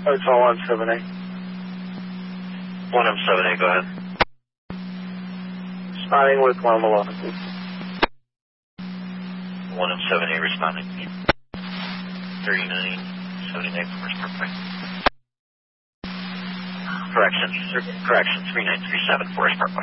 Hotel 178. 1M78, go ahead. Responding with 111. 1M78 responding. 3979 first perfect. Correction 3937 Forest Parkway.